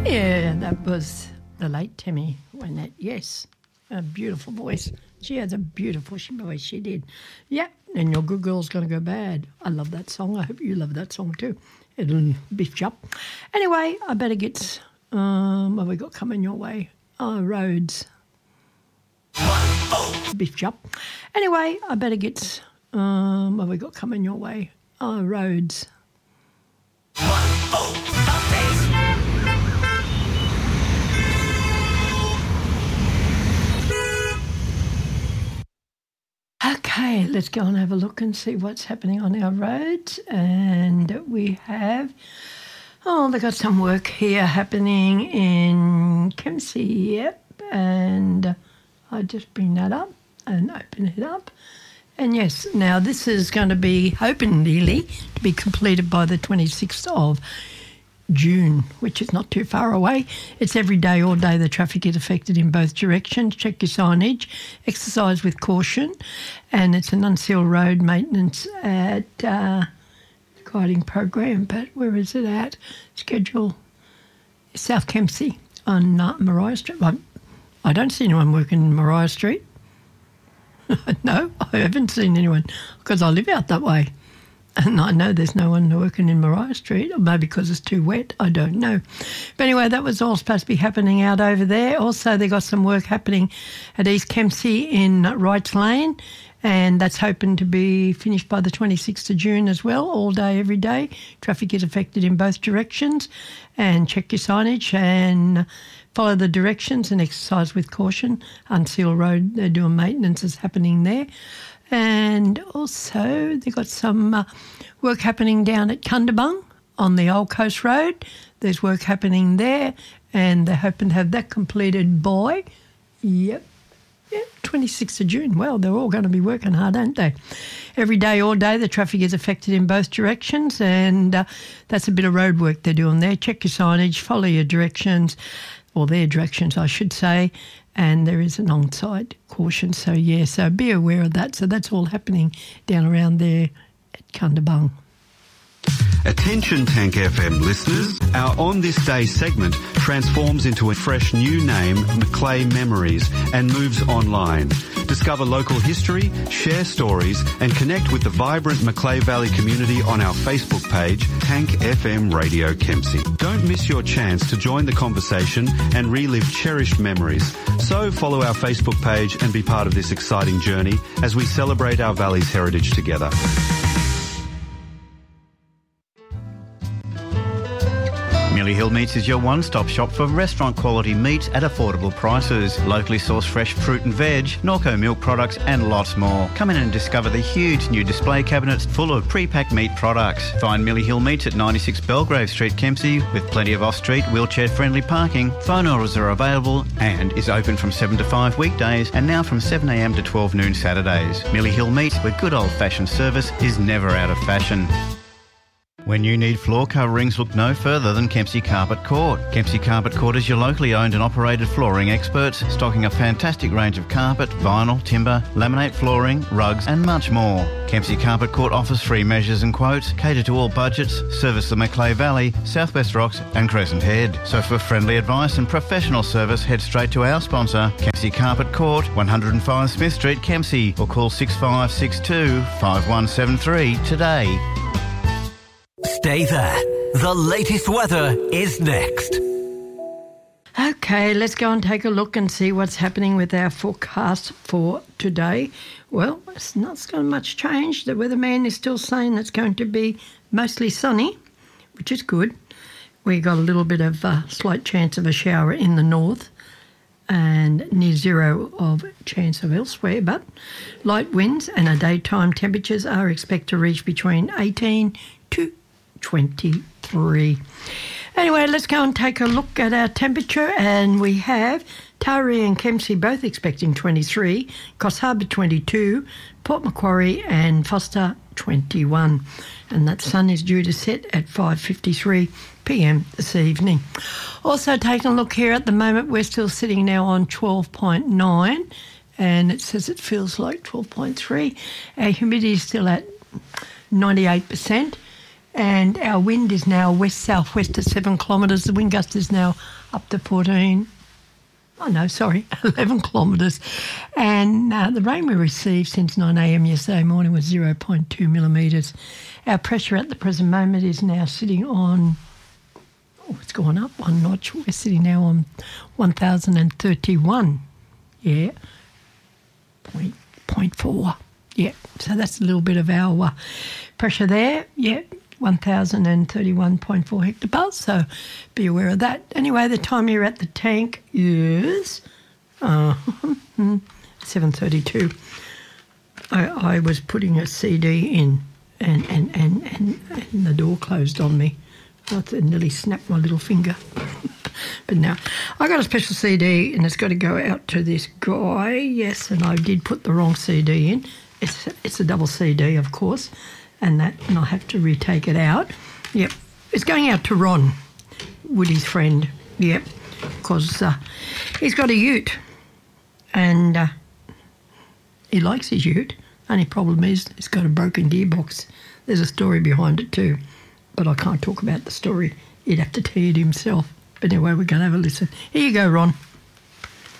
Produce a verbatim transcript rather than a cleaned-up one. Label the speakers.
Speaker 1: Yeah, that was the late Tammy Wynette. Yes, a beautiful voice. She has a beautiful voice, she did. Yeah, and Your Good Girl's Gonna Go Bad. I love that song. I hope you love that song too. It'll biff you up. Anyway, I better get, um, what have we got coming your way? Oh, roads. Biff you up. Anyway, I better get, um, what have we got coming your way? Oh, roads. Okay, let's go and have a look and see what's happening on our roads. And we have, oh, they've got some work here happening in Kempsey, yep. And I just bring that up and open it up. And yes, now this is going to be hoping really to be completed by the twenty-sixth of June, which is not too far away. It's every day, all day, the traffic is affected in both directions. Check your signage, exercise with caution, and it's an unsealed road maintenance at uh, guiding program, but where is it at? Schedule South Kempsey on uh, Maria Street. I, I don't see anyone working in Maria Street. No, I haven't seen anyone because I live out that way. And I know there's no one working in Maria Street, or maybe because it's too wet, I don't know. But anyway, that was all supposed to be happening out over there. Also, they got some work happening at East Kempsey in Wrights Lane, and that's hoping to be finished by the twenty-sixth of June as well, all day, every day. Traffic is affected in both directions, and check your signage and follow the directions and exercise with caution. Unsealed Road, they're doing maintenance is happening there. And also they've got some uh, work happening down at Cundabung on the Old Coast Road. There's work happening there, and they're hoping to have that completed by, yep, yep, twenty-sixth of June. Well, they're all going to be working hard, aren't they? Every day, all day, the traffic is affected in both directions, and uh, that's a bit of road work they're doing there. Check your signage, follow your directions, or their directions, I should say, and there is an on-side caution. So, yeah, so be aware of that. So that's all happening down around there at Cundabung.
Speaker 2: Attention Tank F M listeners, our On This Day segment transforms into a fresh new name, Macleay Memories, and moves online. Discover local history, share stories, and connect with the vibrant Macleay Valley community on our Facebook page, Tank F M Radio Kempsey. Don't miss your chance to join the conversation and relive cherished memories. So follow our Facebook page and be part of this exciting journey as we celebrate our valley's heritage together.
Speaker 3: Millie Hill Meats is your one-stop shop for restaurant-quality meats at affordable prices. Locally sourced fresh fruit and veg, Norco milk products and lots more. Come in and discover the huge new display cabinets full of pre-packed meat products. Find Millie Hill Meats at ninety-six Belgrave Street, Kempsey, with plenty of off-street, wheelchair-friendly parking. Phone orders are available and is open from seven to five weekdays and now from seven a m to twelve noon Saturdays. Millie Hill Meats, where good old-fashioned service is never out of fashion. When you need floor coverings, look no further than Kempsey Carpet Court. Kempsey Carpet Court is your locally owned and operated flooring experts, stocking a fantastic range of carpet, vinyl, timber, laminate flooring, rugs and much more. Kempsey Carpet Court offers free measures and quotes, cater to all budgets, service the Macleay Valley, Southwest Rocks and Crescent Head. So for friendly advice and professional service, head straight to our sponsor, Kempsey Carpet Court, one oh five Smith Street, Kempsey, or call six five six two, five one seven three today.
Speaker 4: Stay there. The latest weather is next.
Speaker 1: Okay, let's go and take a look and see what's happening with our forecast for today. Well, it's not going to much change. The weatherman is still saying it's going to be mostly sunny, which is good. We got a little bit of a slight chance of a shower in the north and near zero of chance of elsewhere, but light winds and our daytime temperatures are expected to reach between eighteen to twenty-three. Anyway, let's go and take a look at our temperature, and we have Taree and Kempsey both expecting twenty-three, Coffs Harbour twenty-two, Port Macquarie and Foster twenty-one, and that sun is due to set at five fifty-three p m this evening. Also taking a look here at the moment, we're still sitting now on twelve point nine, and it says it feels like twelve point three. Our humidity is still at ninety-eight percent. And our wind is now west-southwest at seven kilometres. The wind gust is now up to fourteen. Oh, no, sorry, eleven kilometres. And uh, the rain we received since nine a.m. yesterday morning was zero point two millimetres. Our pressure at the present moment is now sitting on, oh, it's gone up one notch. We're sitting now on one thousand thirty-one. Yeah, point, point four. Yeah, so that's a little bit of our uh, pressure there. Yeah, one thousand thirty-one point four hectopascals, so be aware of that. Anyway, the time you're at the tank is uh, seven thirty-two. I, I was putting a C D in and, and, and, and, and the door closed on me. I nearly snapped my little finger. But now, I got a special C D and it's got to go out to this guy, yes, and I did put the wrong C D in. It's, it's a double C D, of course. And that, and I have to retake it out. Yep, it's going out to Ron, Woody's friend. Yep, because uh, he's got a ute, and uh, he likes his ute. Only problem is it's got a broken gearbox. There's a story behind it too, but I can't talk about the story. He'd have to tell it himself. But anyway, we're going to have a listen. Here you go, Ron.